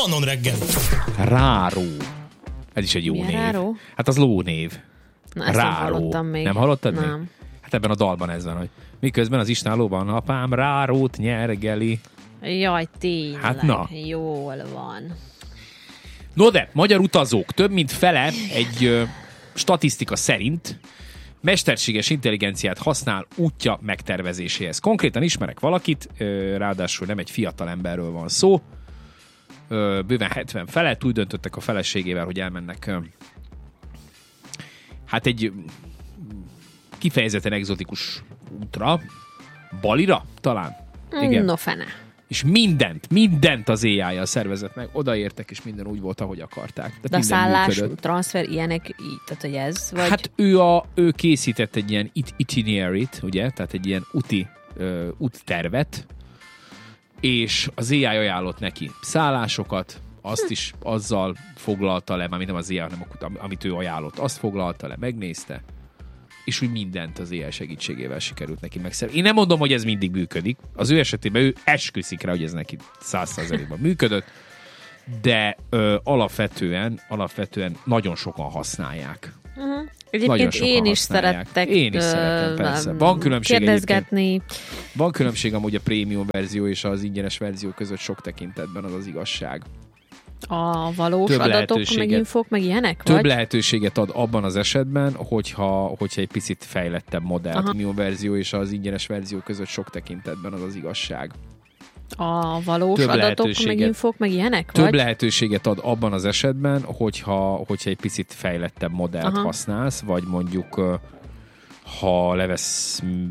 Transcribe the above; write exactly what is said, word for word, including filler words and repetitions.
Mannon reggel. Ráró. Ez is egy jó Milyen név. Ráró? Hát az lónév. Na, ezt Ráró. nem hallottam még. Nem hallottad nem. még? Hát ebben a dalban ez van, hogy miközben az istálóban apám rárót nyergeli. Jaj, tényleg. Hát na. Jól van. No de, magyar utazók több mint fele egy ö, statisztika szerint mesterséges intelligenciát használ útja megtervezéséhez. Konkrétan ismerek valakit, ö, ráadásul nem egy fiatal emberről van szó, ö, bőven hetven felett, úgy döntöttek a feleségével, hogy elmennek ö, hát egy kifejezetten egzotikus útra, Balira talán. Igen. No fene. És mindent, mindent az á i-jal szervezett meg, odaértek, és minden úgy volt, ahogy akarták. Tehát De a minden szállás, működött. transfer, ilyenek, így, tehát hogy ez, vagy... Hát ő, a, ő készített egy ilyen it- itinerary-t, ugye, tehát egy ilyen úti, uh, úttervet, és az á i ajánlott neki szállásokat, azt is azzal foglalta le, már nem az á i, hanem amit ő ajánlott, azt foglalta le, megnézte, és úgy mindent az á i segítségével sikerült neki megszervezni. Én nem mondom, hogy ez mindig működik. Az ő esetében ő esküszik rá, hogy ez neki száz százalékban működött, de ö, alapvetően, alapvetően nagyon sokan használják. Uh-huh. Egyébként én is használják. szerettek Én is szeretem, persze. Van különbség kérdezgetni. Van különbség amúgy a prémium verzió és az ingyenes verzió között sok tekintetben, az az igazság. A valós Több adatok, meg infók, meg ilyenek? Több vagy? lehetőséget ad abban az esetben, hogyha, hogyha egy picit fejlettebb modell. A prémium verzió és az ingyenes verzió között sok tekintetben, az az igazság. A valós Több adatok, meg infók, meg ilyenek? Több vagy? lehetőséget ad abban az esetben, hogyha, hogyha egy picit fejlettebb modellt Aha. használsz, vagy mondjuk ha levesz